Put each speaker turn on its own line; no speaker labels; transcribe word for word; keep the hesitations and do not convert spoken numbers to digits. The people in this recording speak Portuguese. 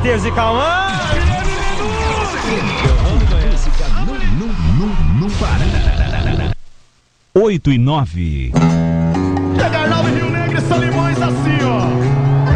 Matheus e Cauã.
Música não, não, não, não para. Oito e nove.
Pegar Nova Rio Negro e Solimões assim, ó.